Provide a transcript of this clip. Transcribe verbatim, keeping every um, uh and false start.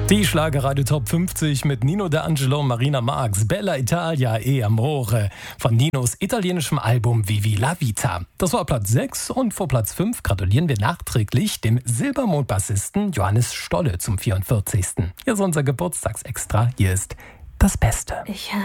Die Schlagerradio Top fünfzig mit Nino D'Angelo und Marina Marx, Bella Italia e Amore von Ninos italienischem Album Vivi la Vita. Das war Platz sechs und vor Platz fünf gratulieren wir nachträglich dem Silbermond-Bassisten Johannes Stolle zum vierundvierzigsten Hier ist unser Geburtstagsextra, hier ist das Beste. Ich